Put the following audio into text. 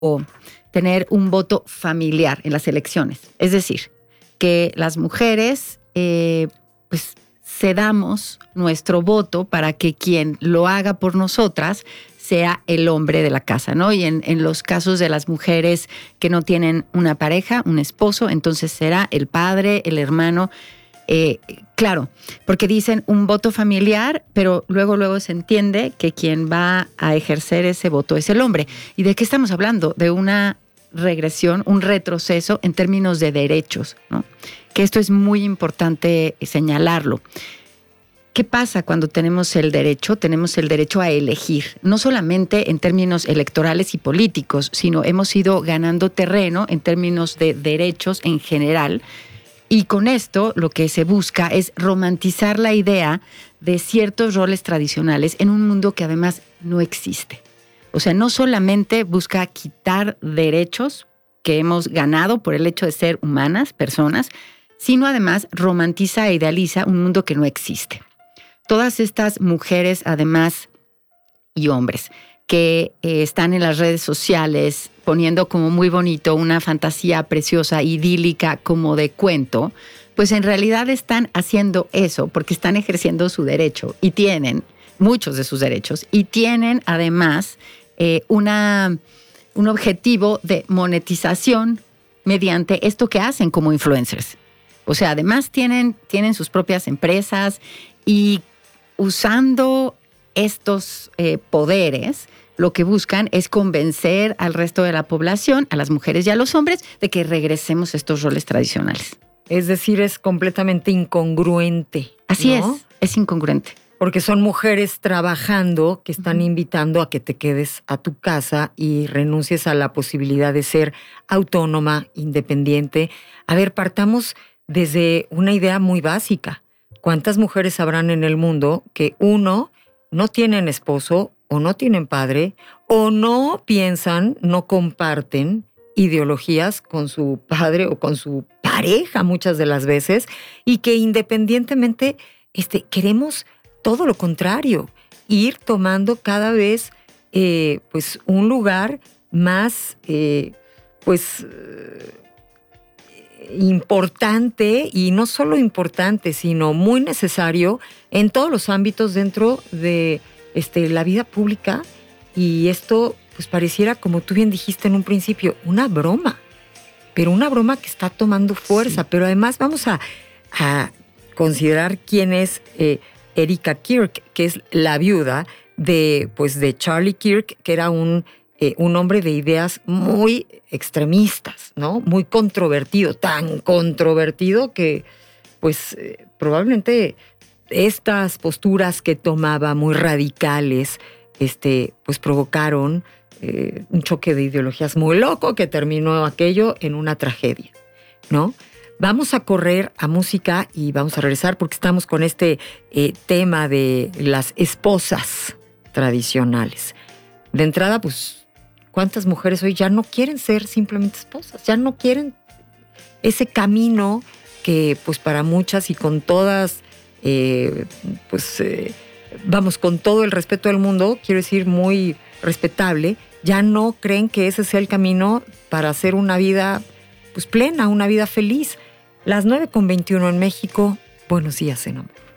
o tener un voto familiar en las elecciones. Es decir, que las mujeres pues cedamos nuestro voto para que quien lo haga por nosotras sea el hombre de la casa, ¿no? Y en los casos de las mujeres que no tienen una pareja, un esposo, entonces será el padre, el hermano. Claro, porque dicen un voto familiar, pero luego se entiende que quien va a ejercer ese voto es el hombre. ¿Y de qué estamos hablando? De una regresión, un retroceso en términos de derechos, ¿no? Que esto es muy importante señalarlo. ¿Qué pasa cuando tenemos el derecho? Tenemos el derecho a elegir, no solamente en términos electorales y políticos, sino hemos ido ganando terreno en términos de derechos en general. Y con esto lo que se busca es romantizar la idea de ciertos roles tradicionales en un mundo que además no existe. O sea, no solamente busca quitar derechos que hemos ganado por el hecho de ser humanas, personas, sino además romantiza e idealiza un mundo que no existe. Todas estas mujeres, además, y hombres, que están en las redes sociales poniendo como muy bonito una fantasía preciosa, idílica, como de cuento, pues en realidad están haciendo eso porque están ejerciendo su derecho y tienen muchos de sus derechos y tienen además un objetivo de monetización mediante esto que hacen como influencers. O sea, además tienen sus propias empresas y usando estos poderes, lo que buscan es convencer al resto de la población, a las mujeres y a los hombres, de que regresemos a estos roles tradicionales. Es decir, es completamente incongruente. Así ¿no? Es incongruente. Porque son mujeres trabajando que están invitando a que te quedes a tu casa y renuncies a la posibilidad de ser autónoma, independiente. A ver, partamos desde una idea muy básica. ¿Cuántas mujeres habrán en el mundo que, uno, no tienen esposo o no tienen padre o no piensan, no comparten ideologías con su padre o con su pareja muchas de las veces y que independientemente queremos todo lo contrario, ir tomando cada vez pues un lugar más importante, y no solo importante, sino muy necesario en todos los ámbitos dentro de la vida pública. Y esto pues pareciera, como tú bien dijiste en un principio, una broma, pero una broma que está tomando fuerza. Sí. Pero además vamos a considerar quién es Erika Kirk, que es la viuda de Charlie Kirk, que era un hombre de ideas muy extremistas, ¿no? Muy controvertido, tan controvertido que probablemente estas posturas que tomaba muy radicales provocaron un choque de ideologías muy loco que terminó aquello en una tragedia, ¿no? Vamos a correr a música y vamos a regresar porque estamos con este tema de las esposas tradicionales. De entrada, ¿cuántas mujeres hoy ya no quieren ser simplemente esposas? Ya no quieren ese camino que para muchas y con todas, con todo el respeto del mundo, quiero decir muy respetable, ya no creen que ese sea el camino para hacer una vida plena, una vida feliz. Las 9:21 en México. Buenos días, en amor.